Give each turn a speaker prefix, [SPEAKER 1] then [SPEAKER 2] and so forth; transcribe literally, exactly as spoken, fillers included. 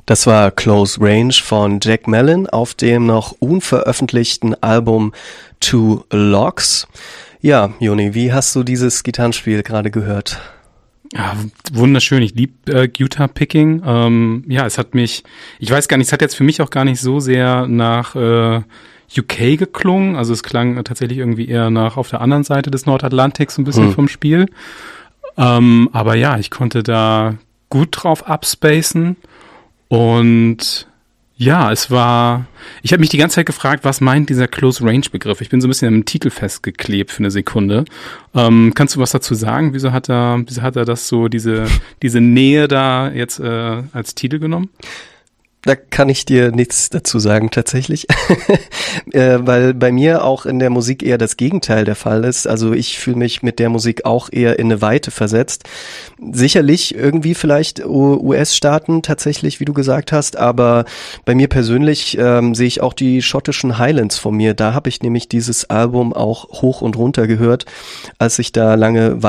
[SPEAKER 1] Das war Close Range von Jack Mellon auf dem noch unveröffentlichten Album Two Logs. Ja, Joni, wie hast du dieses Gitarrenspiel gerade gehört?
[SPEAKER 2] Ja, wunderschön. Ich liebe äh, Guitar Picking. Ähm, ja, es hat mich, ich weiß gar nicht, es hat jetzt für mich auch gar nicht so sehr nach äh, U K geklungen. Also es klang tatsächlich irgendwie eher nach auf der anderen Seite des Nordatlantiks ein bisschen hm. vom Spiel. Ähm, aber ja, ich konnte da gut drauf abspacen. Und ja, es war, ich habe mich die ganze Zeit gefragt, was meint dieser Close-Range-Begriff? Ich bin so ein bisschen am Titel festgeklebt für eine Sekunde. Ähm, kannst du was dazu sagen? Wieso hat er, wieso hat er das so, diese, diese Nähe da jetzt äh, als Titel genommen?
[SPEAKER 1] Da kann ich dir nichts dazu sagen tatsächlich, äh, weil bei mir auch in der Musik eher das Gegenteil der Fall ist. Also ich fühle mich mit der Musik auch eher in eine Weite versetzt. Sicherlich irgendwie vielleicht U S-Staaten tatsächlich, wie du gesagt hast, aber bei mir persönlich ähm, sehe ich auch die schottischen Highlands vor mir. Da habe ich nämlich dieses Album auch hoch und runter gehört, als ich da lange